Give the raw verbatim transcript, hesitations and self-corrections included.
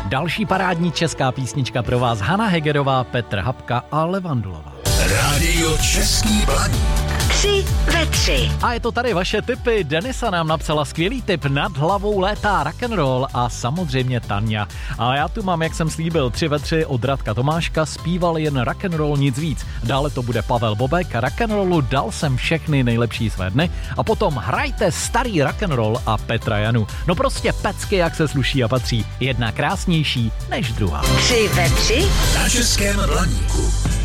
Další parádní česká písnička pro vás Hana Hegerová, Petr Habka a Levandulová. Rádio Český Blaník. Tři ve tři. A je to tady vaše tipy. Denisa nám napsala skvělý tip, nad hlavou létá rock'n'roll a samozřejmě Tanja. A já tu mám, jak jsem slíbil, tři ve tři od Radka Tomáška, zpíval jen rock'n'roll, nic víc. Dále to bude Pavel Bobek, rock'n'rollu dal jsem všechny nejlepší své dny a potom hrajte starý rock'n'roll a Petra Janu. No prostě pecky, jak se sluší a patří. Jedna krásnější než druhá. Tři ve tři. Na Českém Blaníku.